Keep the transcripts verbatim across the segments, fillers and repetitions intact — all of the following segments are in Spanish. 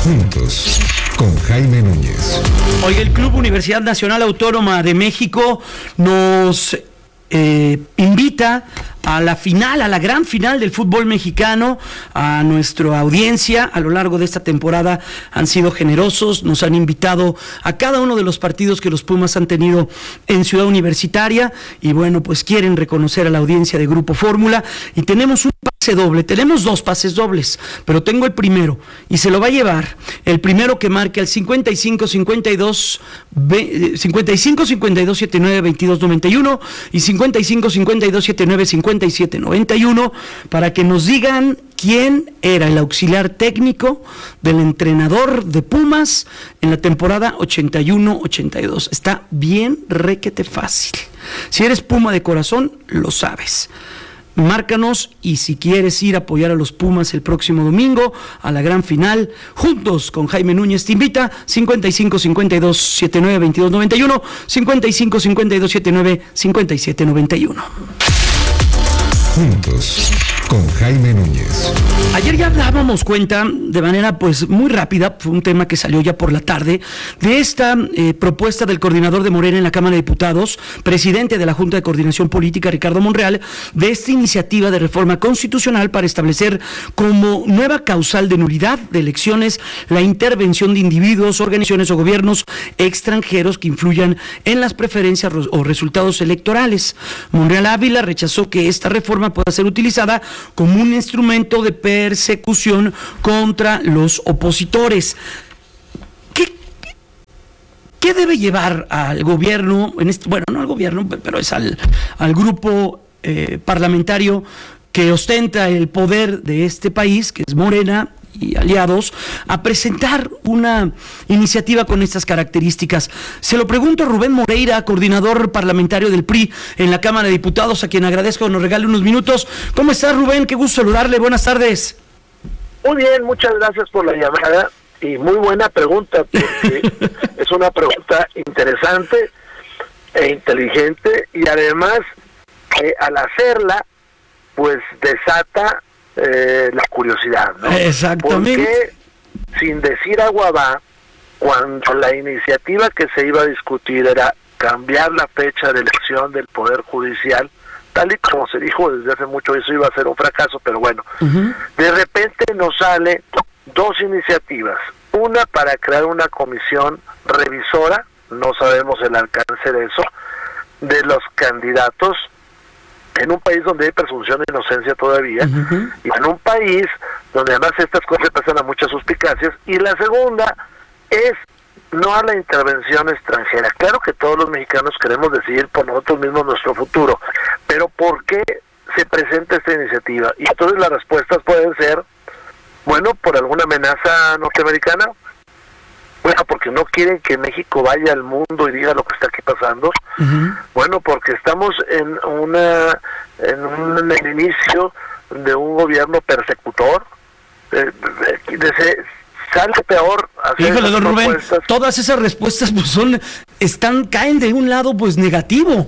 Juntos, con Jaime Núñez. Hoy el Club Universidad Nacional Autónoma de México nos eh, invita a la final, a la gran final del fútbol mexicano. A nuestra audiencia a lo largo de esta temporada han sido generosos, nos han invitado a cada uno de los partidos que los Pumas han tenido en Ciudad Universitaria y bueno, pues quieren reconocer a la audiencia de Grupo Fórmula y tenemos un pase doble, tenemos dos pases dobles, pero tengo el primero y se lo va a llevar el primero que marque al cincuenta y cinco cincuenta y dos setenta y nueve veintidós noventa y uno y cincuenta y cinco cincuenta y dos setenta y nueve cincuenta y siete noventa y uno para que nos digan quién era el auxiliar técnico del entrenador de Pumas en la temporada ochenta y uno ochenta y dos. Está bien requete fácil. Si eres Puma de corazón, lo sabes. Márcanos y si quieres ir a apoyar a los Pumas el próximo domingo a la gran final, juntos con Jaime Núñez te invita. Cincuenta y cinco cincuenta y dos setenta y nueve veintidós noventa y uno, cincuenta y cinco cincuenta y dos setenta y nueve cincuenta y siete noventa y uno. Juntos, con Jaime Núñez. Ayer ya dábamos cuenta de manera pues muy rápida, fue un tema que salió ya por la tarde, de esta eh, propuesta del coordinador de Morena en la Cámara de Diputados, presidente de la Junta de Coordinación Política, Ricardo Monreal, de esta iniciativa de reforma constitucional para establecer como nueva causal de nulidad de elecciones la intervención de individuos, organizaciones o gobiernos extranjeros que influyan en las preferencias o resultados electorales. Monreal Ávila rechazó que esta reforma pueda ser utilizada como un instrumento de persecución contra los opositores. ¿Qué, qué debe llevar al gobierno, en este, bueno, no al gobierno, pero es al, al grupo eh, parlamentario que ostenta el poder de este país, que es Morena y aliados, a presentar una iniciativa con estas características? Se lo pregunto a Rubén Moreira, coordinador parlamentario del P R I en la Cámara de Diputados, a quien agradezco que nos regale unos minutos. ¿Cómo estás, Rubén? Qué gusto saludarle, buenas tardes. Muy bien, muchas gracias por la llamada y muy buena pregunta, porque es una pregunta interesante e inteligente y además eh, al hacerla pues desata Eh, la curiosidad, ¿no? Exactamente. Porque sin decir agua va, cuando la iniciativa que se iba a discutir era cambiar la fecha de elección del Poder Judicial, tal y como se dijo desde hace mucho, eso iba a ser un fracaso, pero bueno, uh-huh. De repente nos sale dos iniciativas, una para crear una comisión revisora, no sabemos el alcance de eso, de los candidatos, en un país donde hay presunción de inocencia todavía, uh-huh. Y en un país donde además estas cosas pasan a muchas suspicacias, y la segunda es no a la intervención extranjera. Claro que todos los mexicanos queremos decidir por nosotros mismos nuestro futuro, pero ¿por qué se presenta esta iniciativa? Y entonces las respuestas pueden ser, bueno, por alguna amenaza norteamericana, bueno, porque no quieren que México vaya al mundo y diga lo que está aquí pasando. Uh-huh. Bueno, porque estamos en una en un en el inicio de un gobierno persecutor. Eh, de, de, de, sale peor hacer Híjole, don Rubén, propuestas. Todas esas respuestas pues son están caen de un lado pues negativo.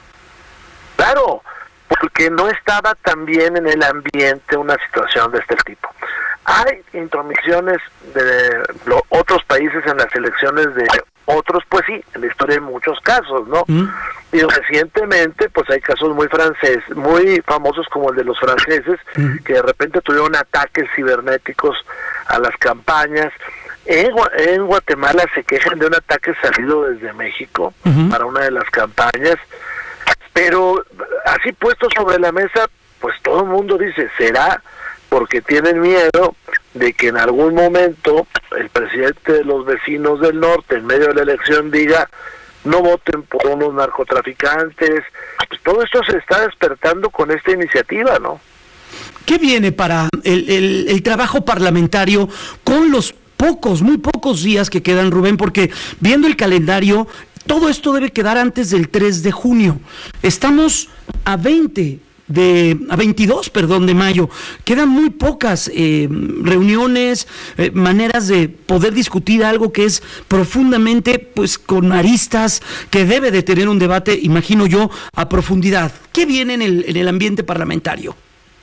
Claro, porque no estaba tan bien en el ambiente una situación de este tipo. Hay intromisiones de lo, otros países en las elecciones de otros, pues sí, en la historia hay muchos casos, ¿no? Mm. Y recientemente, pues hay casos muy franceses, muy famosos como el de los franceses, mm. que de repente tuvieron ataques cibernéticos a las campañas. En, en Guatemala se quejan de un ataque salido desde México mm-hmm. para una de las campañas, pero así puesto sobre la mesa, pues todo el mundo dice, ¿será porque tienen miedo de que en algún momento el presidente de los vecinos del norte, en medio de la elección, diga no voten por unos narcotraficantes? Pues todo esto se está despertando con esta iniciativa, ¿no? ¿Qué viene para el, el, el trabajo parlamentario con los pocos, muy pocos días que quedan, Rubén? Porque viendo el calendario, todo esto debe quedar antes del tres de junio. Estamos a veinte de a veintidós, perdón, de mayo. Quedan muy pocas eh, reuniones, eh, maneras de poder discutir algo que es profundamente, pues, con aristas, que debe de tener un debate, imagino yo, a profundidad. ¿Qué viene en el, en el ambiente parlamentario?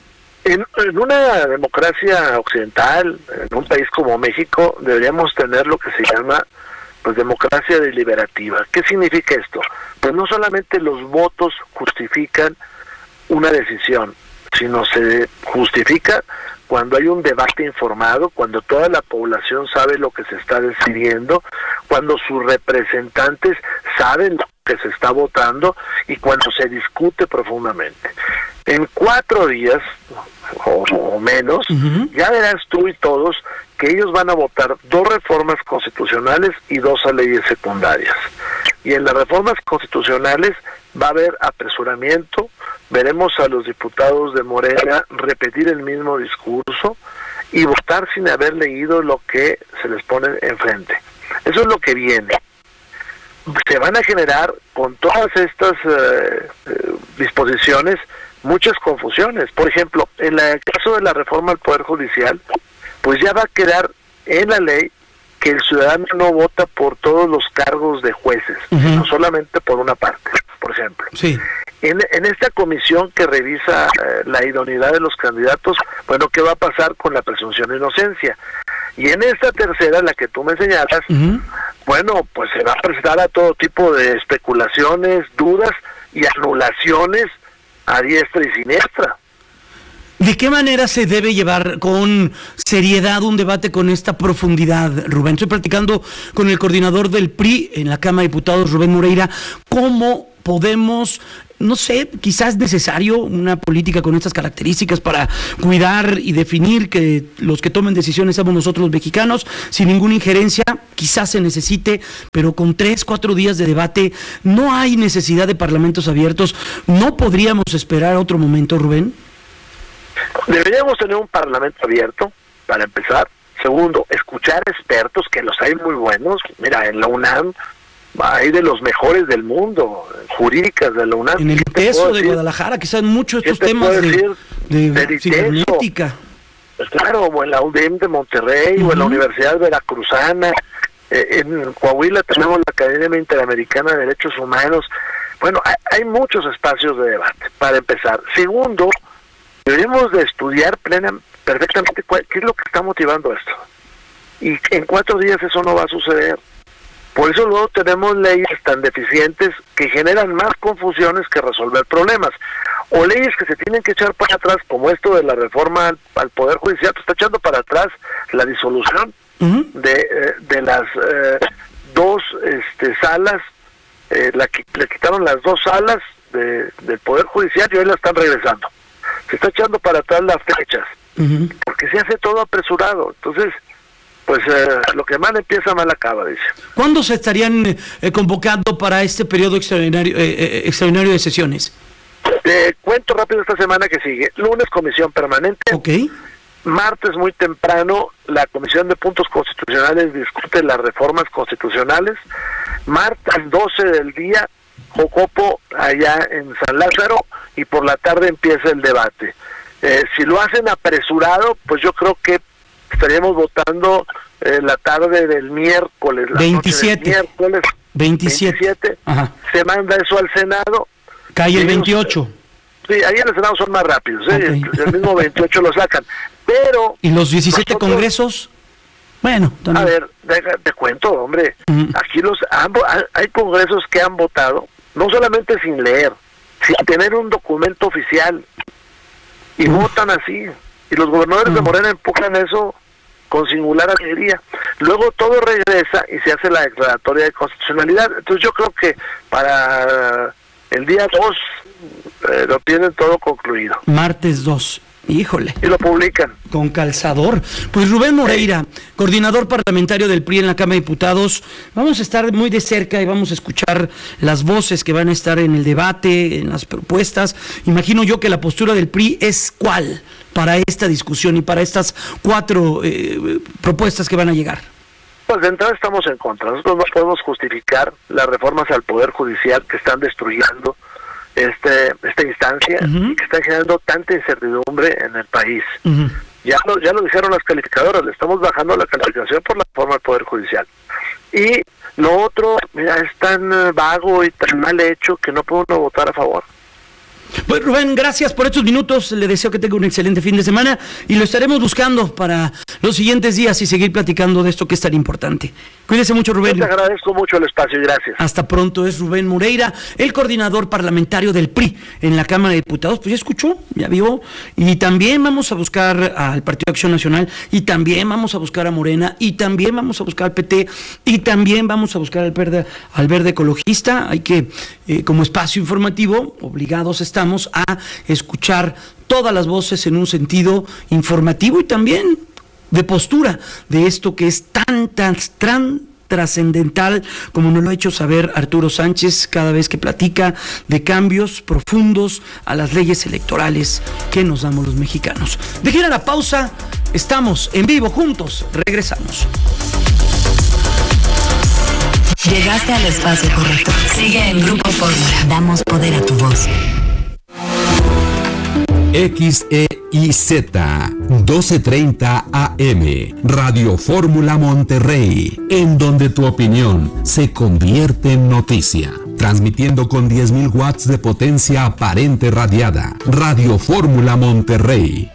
En, en una democracia occidental, en un país como México, deberíamos tener lo que se llama pues democracia deliberativa. ¿Qué significa esto? Pues no solamente los votos justifican una decisión, sino se justifica cuando hay un debate informado, cuando toda la población sabe lo que se está decidiendo, cuando sus representantes saben lo que se está votando y cuando se discute profundamente. En cuatro días o, o menos, uh-huh. ya verás tú y todos que ellos van a votar dos reformas constitucionales y dos leyes secundarias. Y en las reformas constitucionales va a haber apresuramiento, veremos a los diputados de Morena repetir el mismo discurso y votar sin haber leído lo que se les pone enfrente. Eso es lo que viene. Se van a generar con todas estas eh, eh, disposiciones muchas confusiones. Por ejemplo, en el caso de la reforma al Poder Judicial, pues ya va a quedar en la ley que el ciudadano no vota por todos los cargos de jueces, uh-huh. sino solamente por una parte, por ejemplo. Sí. En, en esta comisión que revisa eh, la idoneidad de los candidatos, bueno, ¿qué va a pasar con la presunción de inocencia? Y en esta tercera, la que tú me señalas, uh-huh. bueno, pues se va a prestar a todo tipo de especulaciones, dudas y anulaciones a diestra y siniestra. ¿De qué manera se debe llevar con seriedad un debate con esta profundidad, Rubén? Estoy platicando con el coordinador del P R I en la Cámara de Diputados, Rubén Moreira. ¿Cómo podemos, no sé, quizás es necesario una política con estas características para cuidar y definir que los que tomen decisiones somos nosotros los mexicanos, sin ninguna injerencia? Quizás se necesite, pero con tres, cuatro días de debate, ¿no hay necesidad de parlamentos abiertos? ¿No podríamos esperar otro momento, Rubén? Deberíamos tener un parlamento abierto, para empezar. Segundo, escuchar expertos, que los hay muy buenos. Mira, en la UNAM hay de los mejores del mundo, jurídicas de la UNAM. En el ITESO de Guadalajara, que saben mucho estos temas de, de, de cibernética. Pues claro, o en la U D E M de Monterrey, uh-huh. o en la Universidad Veracruzana. Eh, en Coahuila tenemos la Academia Interamericana de Derechos Humanos. Bueno, hay, hay muchos espacios de debate, para empezar. Segundo, debemos de estudiar plena, perfectamente cuál, qué es lo que está motivando esto. Y en cuatro días eso no va a suceder. Por eso luego tenemos leyes tan deficientes que generan más confusiones que resolver problemas. O leyes que se tienen que echar para atrás, como esto de la reforma al, al Poder Judicial, que está echando para atrás la disolución uh-huh. de, eh, de las eh, dos este, salas, eh, la que le quitaron las dos salas de, del Poder Judicial y hoy la están regresando. Se está echando para atrás las fechas, uh-huh. porque se hace todo apresurado. Entonces, pues eh, lo que mal empieza, mal acaba, dice. ¿Cuándo se estarían eh, convocando para este periodo extraordinario, eh, eh, extraordinario de sesiones? Te cuento rápido esta semana que sigue. Lunes, comisión permanente. Ok. Martes, muy temprano, la Comisión de Puntos Constitucionales discute las reformas constitucionales. Martes, doce del día, Jocopo allá en San Lázaro, y por la tarde empieza el debate. Eh, si lo hacen apresurado, pues yo creo que estaríamos votando eh, la tarde del miércoles, la veintisiete. Noche del miércoles veintisiete. veintisiete. Ajá. Se manda eso al Senado. Cae el ellos, veintiocho. Sí, ahí en el Senado son más rápidos, ¿eh? Okay. el, el mismo veintiocho lo sacan. Pero ¿y los diecisiete nosotros, congresos? Bueno, también. A ver, deja, te cuento, hombre. Uh-huh. Aquí los ambos hay congresos que han votado, no solamente sin leer, sin tener un documento oficial, y uh-huh. votan así. Y los gobernadores uh-huh. de Morena empujan eso con singular alegría. Luego todo regresa y se hace la declaratoria de constitucionalidad. Entonces yo creo que para el día dos eh, lo tienen todo concluido. Martes dos. Híjole. Y lo publican. Con calzador. Pues Rubén Moreira, sí. coordinador parlamentario del P R I en la Cámara de Diputados, vamos a estar muy de cerca y vamos a escuchar las voces que van a estar en el debate, en las propuestas. Imagino yo que la postura del P R I es ¿cuál para esta discusión y para estas cuatro eh, propuestas que van a llegar? Pues de entrada estamos en contra. Nosotros no podemos justificar las reformas al Poder Judicial que están destruyendo este esta instancia, uh-huh. que está generando tanta incertidumbre en el país. Uh-huh. Ya lo ya lo dijeron las calificadoras, le estamos bajando la calificación por la reforma del Poder Judicial. Y lo otro, mira, es tan vago y tan mal hecho que no puede uno votar a favor. Pues Rubén, gracias por estos minutos, le deseo que tenga un excelente fin de semana y lo estaremos buscando para los siguientes días y seguir platicando de esto que es tan importante. Cuídese mucho, Rubén. Yo te agradezco mucho el espacio y gracias. Hasta pronto. Es Rubén Moreira, el coordinador parlamentario del P R I en la Cámara de Diputados. Pues ya escuchó, ya vio, y también vamos a buscar al Partido Acción Nacional, y también vamos a buscar a Morena, y también vamos a buscar al P T, y también vamos a buscar al Verde, al Verde Ecologista. Hay que, eh, como espacio informativo, obligados estamos a escuchar todas las voces en un sentido informativo y también de postura de esto que es tan, tan, tan trascendental, como nos lo ha hecho saber Arturo Sánchez cada vez que platica de cambios profundos a las leyes electorales que nos damos los mexicanos. Dejen a la pausa, estamos en vivo juntos, regresamos. Llegaste al espacio correcto. Sigue en Grupo Fórmula. Damos poder a tu voz. X E I Z doce treinta A M Radio Fórmula Monterrey, en donde tu opinión se convierte en noticia. Transmitiendo con diez mil watts de potencia aparente radiada. Radio Fórmula Monterrey.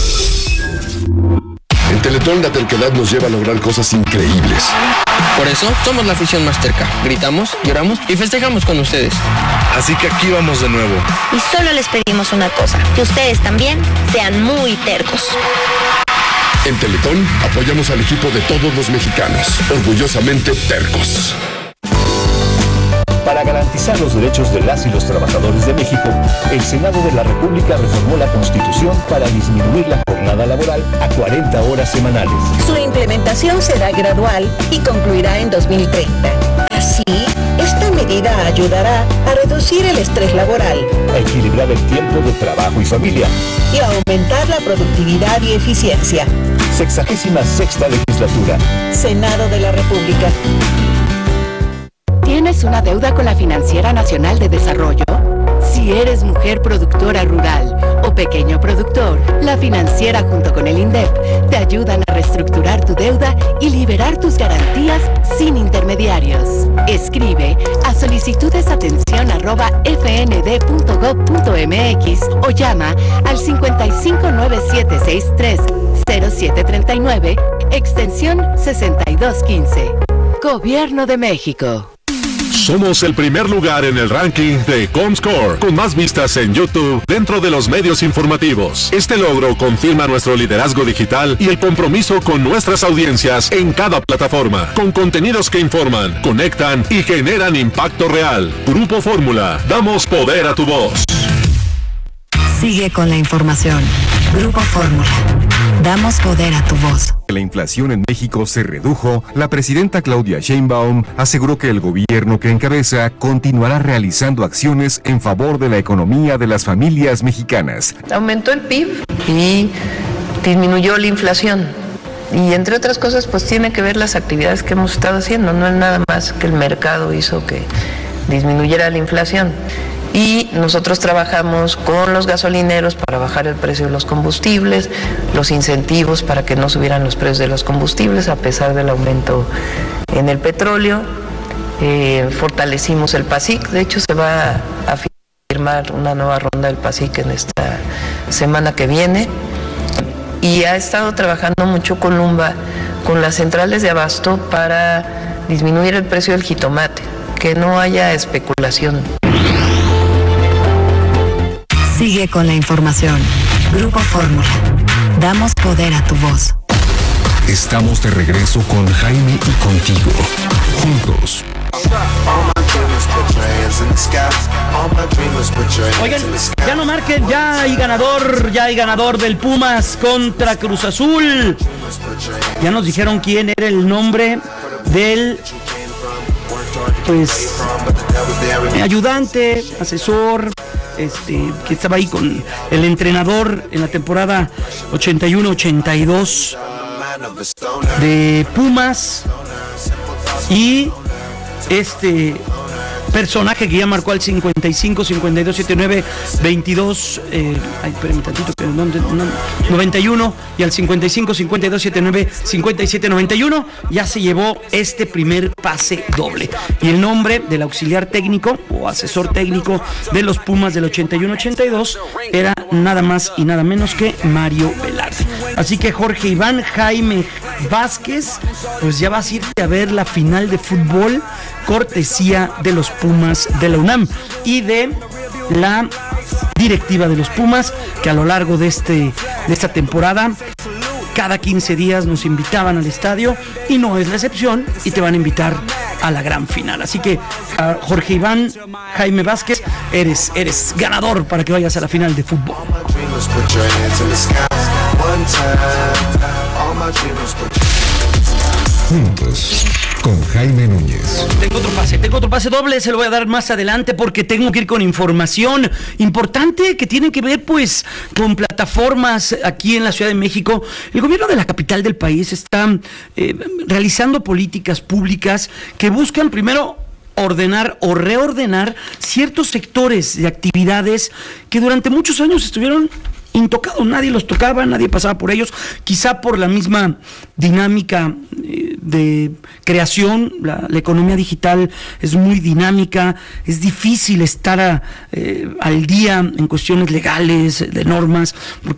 En Teletón la terquedad nos lleva a lograr cosas increíbles. Por eso somos la afición más terca. Gritamos, lloramos y festejamos con ustedes. Así que aquí vamos de nuevo. Y solo les pedimos una cosa, que ustedes también sean muy tercos. En Teletón apoyamos al equipo de todos los mexicanos, orgullosamente tercos. Para garantizar los derechos de las y los trabajadores de México, el Senado de la República reformó la Constitución para disminuir la jornada laboral a cuarenta horas semanales. Su implementación será gradual y concluirá en dos mil treinta. Así, esta medida ayudará a reducir el estrés laboral, a equilibrar el tiempo de trabajo y familia y a aumentar la productividad y eficiencia. Sexagésima sexta legislatura. Senado de la República. ¿Tienes una deuda con la Financiera Nacional de Desarrollo? Si eres mujer productora rural o pequeño productor, la Financiera junto con el INDEP te ayudan a reestructurar tu deuda y liberar tus garantías sin intermediarios. Escribe a solicitudesatención arroba fnd.gov.mx o llama al cincuenta y cinco nueve siete sesenta y tres cero siete treinta y nueve, extensión sesenta y dos quince. Gobierno de México. Somos el primer lugar en el ranking de Comscore, con más vistas en YouTube dentro de los medios informativos. Este logro confirma nuestro liderazgo digital y el compromiso con nuestras audiencias en cada plataforma, con contenidos que informan, conectan y generan impacto real. Grupo Fórmula, damos poder a tu voz. Sigue con la información. Grupo Fórmula. Damos poder a tu voz. La inflación en México se redujo. La presidenta Claudia Sheinbaum aseguró que el gobierno que encabeza continuará realizando acciones en favor de la economía de las familias mexicanas. Aumentó el P I B y disminuyó la inflación. Y entre otras cosas, pues tiene que ver las actividades que hemos estado haciendo. No es nada más que el mercado hizo que disminuyera la inflación. Y nosotros trabajamos con los gasolineros para bajar el precio de los combustibles, los incentivos para que no subieran los precios de los combustibles a pesar del aumento en el petróleo. Eh, fortalecimos el PASIC, de hecho se va a firmar una nueva ronda del PASIC en esta semana que viene. Y ha estado trabajando mucho Columba con las centrales de abasto para disminuir el precio del jitomate, que no haya especulación. Sigue con la información. Grupo Fórmula. Damos poder a tu voz. Estamos de regreso con Jaime y contigo. Juntos. Oigan, ya no marquen, ya hay ganador, ya hay ganador del Pumas contra Cruz Azul. Ya nos dijeron quién era el nombre del, pues, ayudante, asesor, este, que estaba ahí con el entrenador en la temporada ochenta y uno ochenta y dos de Pumas. Y este personaje que ya marcó al cincuenta y cinco, cincuenta y dos, setenta y nueve, veintidós, eh, ay, espérame tantito, que no, no, noventa y uno, y al cincuenta y cinco, cincuenta y dos, setenta y nueve, cincuenta y siete, noventa y uno, ya se llevó este primer pase doble. Y el nombre del auxiliar técnico o asesor técnico de los Pumas del ochenta y uno ochenta y dos era nada más y nada menos que Mario Velarde. Así que Jorge Iván Jaime Vázquez, pues ya vas a irte a ver la final de fútbol cortesía de los Pumas de la UNAM y de la directiva de los Pumas, que a lo largo de, este, de esta temporada cada quince días nos invitaban al estadio y no es la excepción y te van a invitar a la gran final. Así que Jorge Iván Jaime Vázquez, eres, eres ganador para que vayas a la final de fútbol. Juntos, con Jaime Núñez. Tengo otro pase, tengo otro pase doble, se lo voy a dar más adelante porque tengo que ir con información importante que tiene que ver pues con plataformas aquí en la Ciudad de México. El gobierno de la capital del país está eh, realizando políticas públicas que buscan primero ordenar o reordenar ciertos sectores de actividades que durante muchos años estuvieron intocados, nadie los tocaba, nadie pasaba por ellos, quizá por la misma dinámica eh, de creación. La, la economía digital es muy dinámica, es difícil estar a, eh, al día en cuestiones legales, de normas,